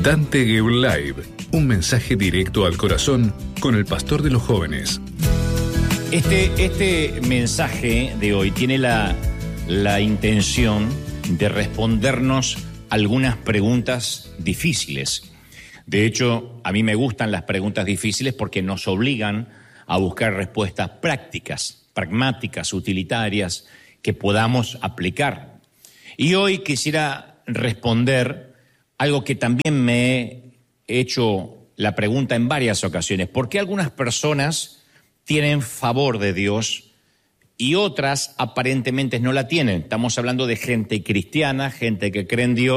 Dante Gebel Live, un mensaje directo al corazón con el pastor de los jóvenes. Este mensaje de hoy tiene la intención de respondernos algunas preguntas difíciles. De hecho, a mí me gustan las preguntas difíciles porque nos obligan a buscar respuestas prácticas, pragmáticas, utilitarias, que podamos aplicar. Y hoy quisiera responder algo que también me he hecho la pregunta en varias ocasiones. ¿Por qué algunas personas tienen favor de Dios y otras aparentemente no la tienen? Estamos hablando de gente cristiana, gente que cree en Dios,